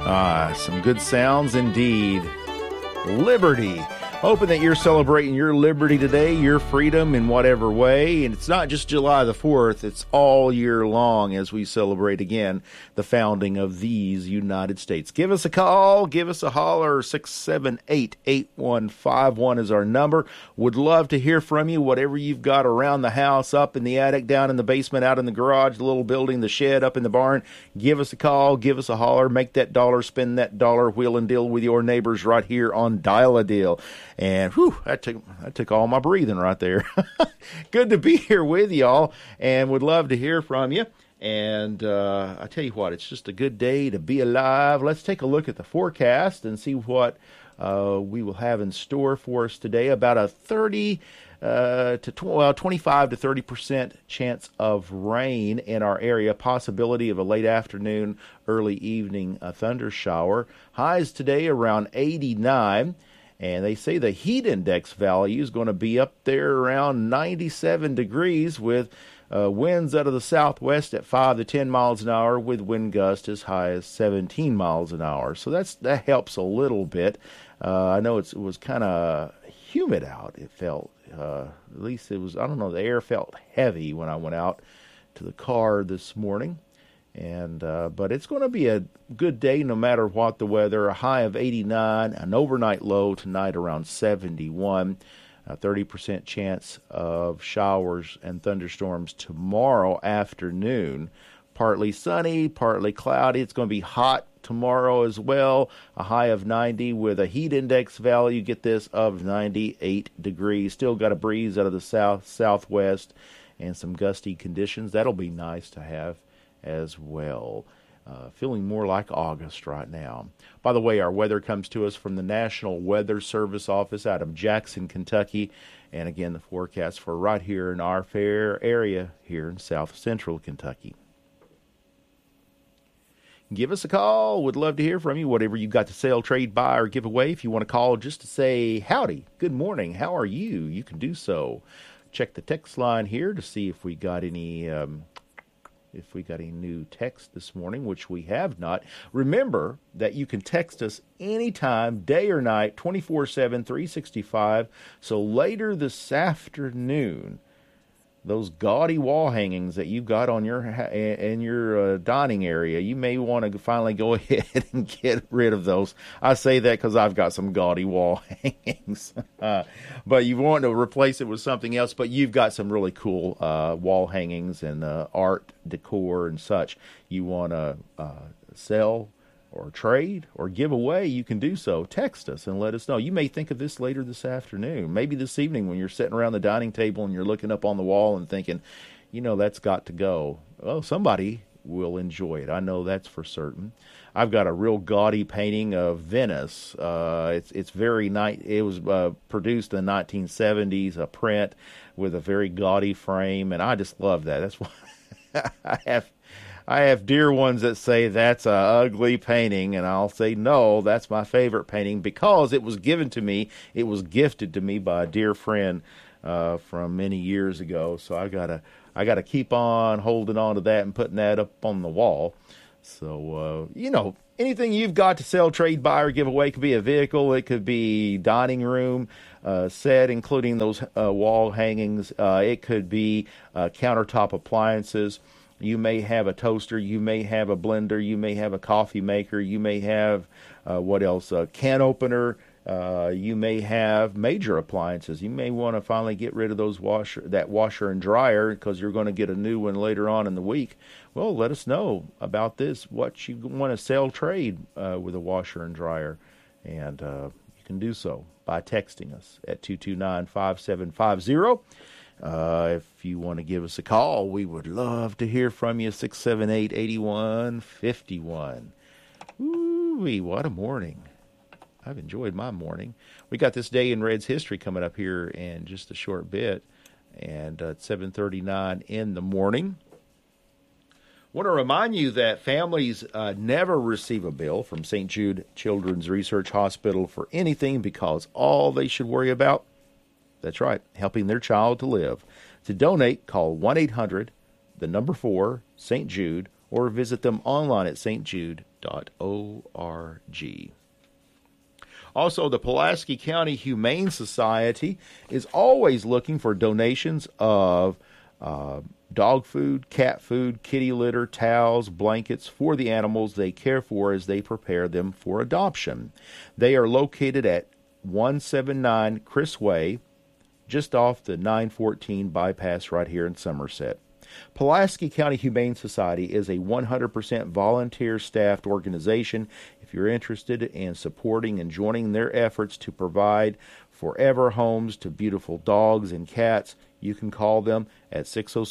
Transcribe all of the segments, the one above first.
Some good sounds indeed. Liberty. Hoping that you're celebrating your liberty today, your freedom in whatever way. And it's not just July the 4th, it's all year long as we celebrate again the founding of these United States. Give us a call, give us a holler. 678-8151 is our number. Would love to hear from you, whatever you've got around the house, up in the attic, down in the basement, out in the garage, the little building, the shed, up in the barn. Give us a call, give us a holler. Make that dollar, spend that dollar, wheel and deal with your neighbors right here on Dial-A-Deal. And whew, that took all my breathing right there. Good to be here with y'all, and would love to hear from you. And I tell you what, it's just a good day to be alive. Let's take a look at the forecast and see what we will have in store for us today. About a 25 to 30% chance of rain in our area. Possibility of a late afternoon, early evening thunder shower. Highs today around 89. And they say the heat index value is going to be up there around 97 degrees with winds out of the southwest at 5 to 10 miles an hour with wind gusts as high as 17 miles an hour. So that helps a little bit. I know it was kind of humid out. It felt, at least it was, I don't know, the air felt heavy when I went out to the car this morning. And but it's going to be a good day no matter what the weather. A high of 89, an overnight low tonight around 71. A 30% chance of showers and thunderstorms tomorrow afternoon. Partly sunny, partly cloudy. It's going to be hot tomorrow as well. A high of 90 with a heat index value, get this, of 98 degrees. Still got a breeze out of the southwest and some gusty conditions. That'll be nice to have as well. Feeling more like August right now. By the way, our weather comes to us from the National Weather Service office out of Jackson, Kentucky. And again, the forecast for right here in our fair area here in South Central Kentucky. Give us a call. Would love to hear from you. Whatever you got to sell, trade, buy, or give away. If you want to call just to say howdy, good morning, how are you? You can do so. Check the text line here to see if we got any new text this morning, which we have not. Remember that you can text us anytime, day or night, 24/7, 365. So later this afternoon, those gaudy wall hangings that you've got on your dining area, you may want to finally go ahead and get rid of those. I say that because I've got some gaudy wall hangings. But you want to replace it with something else, but you've got some really cool wall hangings and art decor and such. You want to sell or trade or give away, you can do so. Text us and let us know. You may think of this later this afternoon, maybe this evening when you're sitting around the dining table and you're looking up on the wall and thinking, that's got to go. Well, somebody will enjoy it. I know that's for certain. I've got a real gaudy painting of Venice. It's very nice. It was produced in the 1970s, a print with a very gaudy frame, and I just love that. That's why I have dear ones that say that's a ugly painting, and I'll say, no, that's my favorite painting because it was given to me. It was gifted to me by a dear friend from many years ago. So I gotta keep on holding on to that and putting that up on the wall. So, anything you've got to sell, trade, buy, or give away. It could be a vehicle. It could be dining room set, including those wall hangings. It could be countertop appliances. You may have a toaster, you may have a blender, you may have a coffee maker, you may have, a can opener, you may have major appliances. You may want to finally get rid of that washer and dryer because you're going to get a new one later on in the week. Well, let us know about this, what you want to sell, trade with a washer and dryer. And you can do so by texting us at 229-5750. If you want to give us a call, we would love to hear from you. 678-8151. Ooh, what a morning. I've enjoyed my morning. We got this day in Red's history coming up here in just a short bit, and at 7:39 in the morning. Want to remind you that families never receive a bill from St. Jude Children's Research Hospital for anything because all they should worry about, that's right, helping their child to live. To donate, call 1-800, 4, St. Jude, or visit them online at stjude.org. Also, the Pulaski County Humane Society is always looking for donations of dog food, cat food, kitty litter, towels, blankets for the animals they care for as they prepare them for adoption. They are located at 179 Chris Way, just off the 914 bypass right here in Somerset. Pulaski County Humane Society is a 100% volunteer-staffed organization. If you're interested in supporting and joining their efforts to provide forever homes to beautiful dogs and cats, you can call them at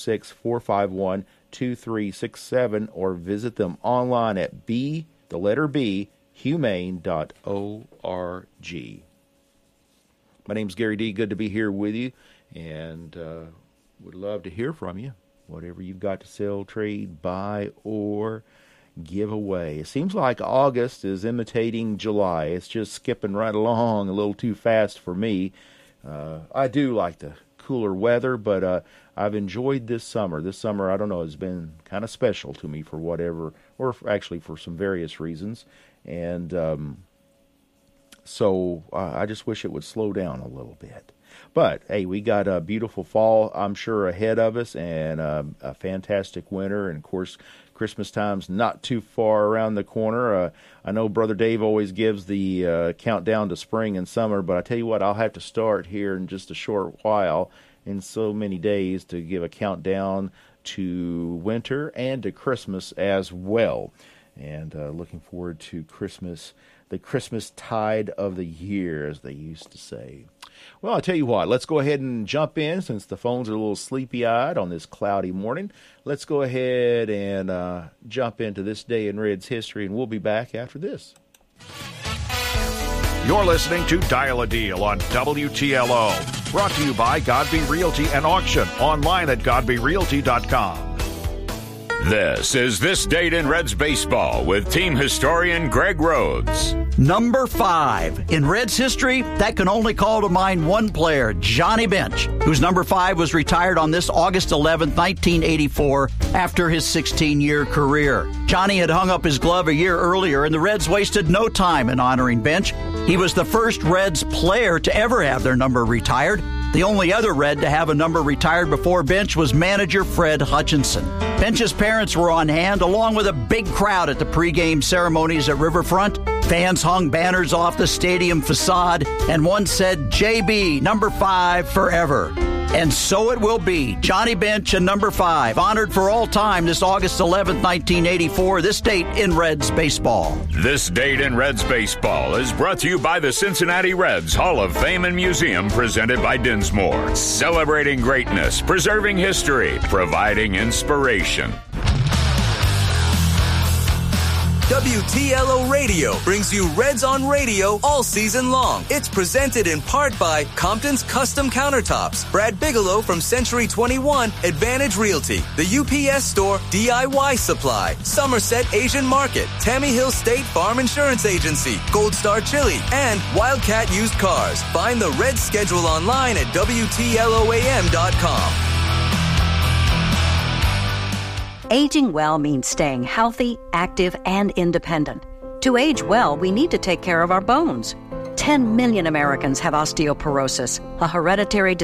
606-451-2367 or visit them online at humane.org. My name's Gary D. Good to be here with you, and would love to hear from you. Whatever you've got to sell, trade, buy, or give away. It seems like August is imitating July. It's just skipping right along a little too fast for me. I do like the cooler weather, but I've enjoyed this summer. This summer, I don't know, has been kind of special to me for whatever, or actually for some various reasons. And so I just wish it would slow down a little bit. But, hey, we got a beautiful fall, I'm sure, ahead of us, and a fantastic winter. And, of course, Christmas time's not too far around the corner. I know Brother Dave always gives the countdown to spring and summer, but I tell you what, I'll have to start here in just a short while, in so many days, to give a countdown to winter and to Christmas as well. And looking forward to Christmas, the Christmas tide of the year, as they used to say. Well, I'll tell you what, let's go ahead and jump in since the phones are a little sleepy-eyed on this cloudy morning. Let's go ahead and jump into this day in Red's history, and we'll be back after this. You're listening to Dial a Deal on WTLO. Brought to you by Godby Realty and Auction, online at godbyrealty.com. This is This Date in Reds Baseball with team historian Greg Rhodes. Number 5. In Reds history, that can only call to mind one player, Johnny Bench, whose number 5 was retired on this August 11, 1984, after his 16-year career. Johnny had hung up his glove a year earlier, and the Reds wasted no time in honoring Bench. He was the first Reds player to ever have their number retired. The only other Red to have a number retired before Bench was manager Fred Hutchinson. Bench's parents were on hand, along with a big crowd at the pregame ceremonies at Riverfront. Fans hung banners off the stadium facade, and one said, JB, number 5 forever. And so it will be. Johnny Bench and number 5, honored for all time this August 11, 1984, this date in Reds baseball. This Date in Reds Baseball is brought to you by the Cincinnati Reds Hall of Fame and Museum, presented by Dinsmore. Celebrating greatness, preserving history, providing inspiration. WTLO Radio brings you Reds on Radio all season long. It's presented in part by Compton's Custom Countertops, Brad Bigelow from Century 21, Advantage Realty, the UPS Store, DIY Supply, Somerset Asian Market, Tammy Hill State Farm Insurance Agency, Gold Star Chili, and Wildcat Used Cars. Find the Reds schedule online at WTLOAM.com. Aging well means staying healthy, active, and independent. To age well, we need to take care of our bones. 10 million Americans have osteoporosis, a hereditary disease